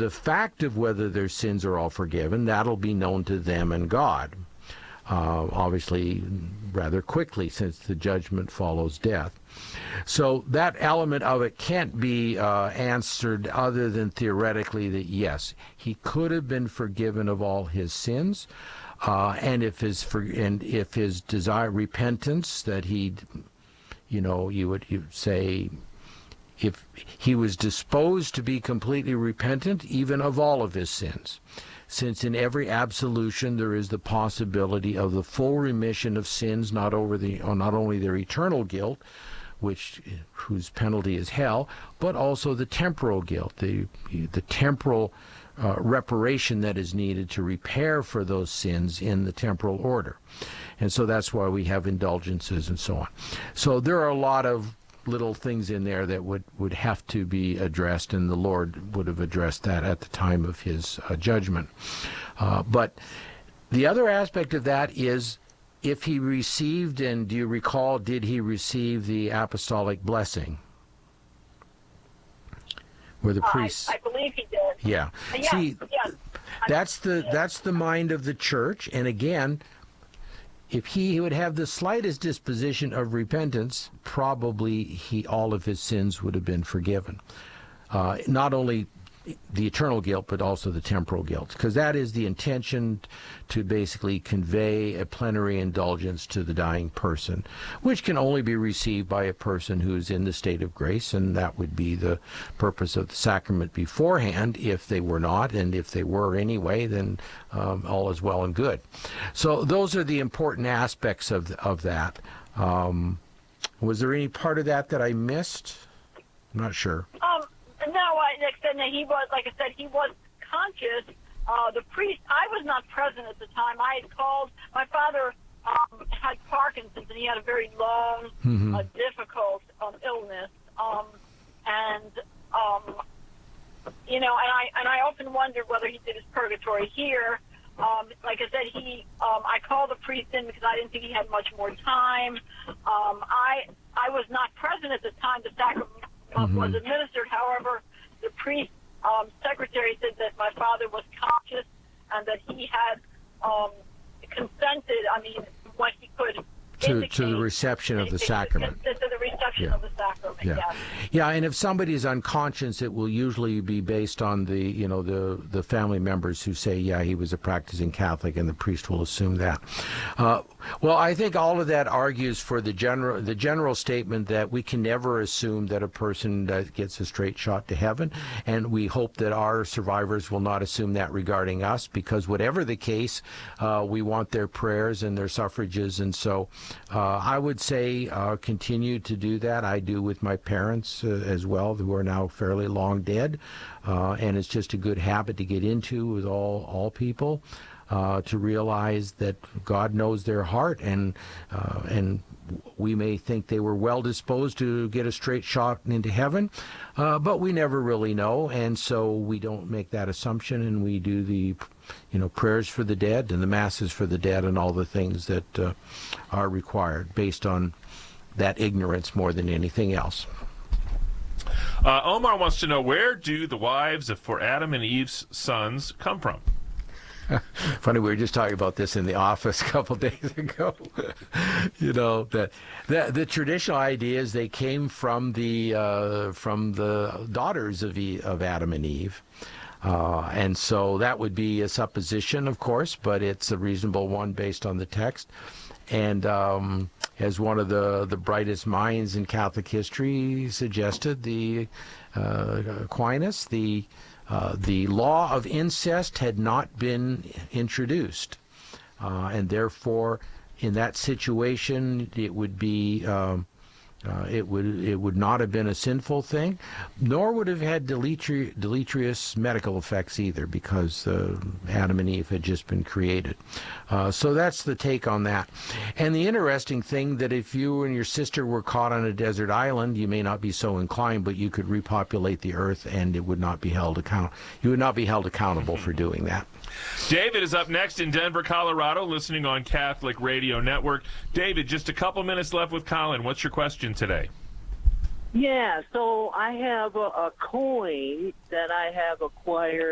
the fact of whether their sins are all forgiven, that'll be known to them and God. Obviously, rather quickly, since the judgment follows death. So that element of it can't be answered other than theoretically that, yes, he could have been forgiven of all his sins, and if his desire, repentance, that he, you would say, if he was disposed to be completely repentant, even of all of his sins. Since in every absolution there is the possibility of the full remission of sins, not only their eternal guilt, whose penalty is hell, but also the temporal guilt, the temporal reparation that is needed to repair for those sins in the temporal order. And so that's why we have indulgences and so on. So there are a lot of little things in there that would have to be addressed, and the Lord would have addressed that at the time of his judgment. But the other aspect of that is, if he received, and do you recall, did he receive the apostolic blessing? Where the priests... I believe he did. Yeah. See, that's the mind of the church, and again, if he would have the slightest disposition of repentance, probably all of his sins would have been forgiven. Not only the eternal guilt, but also the temporal guilt, because that is the intention, to basically convey a plenary indulgence to the dying person, which can only be received by a person who is in the state of grace, and that would be the purpose of the sacrament beforehand. If they were not, and if they were anyway, then all is well and good. So those are the important aspects of that. Was there any part of that I missed? I'm not sure. No, he was, like I said, he was conscious. The priest, I was not present at the time. I had called, my father had Parkinson's, and he had a very long, difficult illness. And I often wondered whether he did his purgatory here. Like I said, I called the priest in because I didn't think he had much more time. I was not present at the time the sacrament was administered. However, the priest secretary said that my father was conscious and that he had consented, when he could, to the reception of the sacrament. To the reception of the sacrament, yes. Yeah, and if somebody is unconscious, it will usually be based on the family members who say, yeah, he was a practicing Catholic, and the priest will assume that. Well, I think all of that argues for the general statement that we can never assume that a person gets a straight shot to heaven, and we hope that our survivors will not assume that regarding us, because whatever the case, we want their prayers and their suffrages, and so I would say continue to do that. I do with my parents as well, who are now fairly long dead, and it's just a good habit to get into with all people. To realize that God knows their heart, and we may think they were well disposed to get a straight shot into heaven, but we never really know, and so we don't make that assumption, and we do the prayers for the dead and the masses for the dead and all the things that are required based on that ignorance more than anything else. Omar wants to know, where do the wives for Adam and Eve's sons come from? Funny, we were just talking about this in the office a couple days ago. That the traditional idea is they came from the daughters of Adam and Eve, and so that would be a supposition, of course, but it's a reasonable one based on the text. And as one of the brightest minds in Catholic history suggested, the Aquinas, the law of incest had not been introduced, and therefore, in that situation, it would be it would not have been a sinful thing, nor would have had deleterious medical effects either, because Adam and Eve had just been created. So that's the take on that. And the interesting thing, that if you and your sister were caught on a desert island, you may not be so inclined, but you could repopulate the earth, and it would not be held accountable for doing that. David is up next in Denver, Colorado, listening on Catholic Radio Network. David, just a couple minutes left with Colin. What's your question today? Yeah, so I have a coin that I have acquired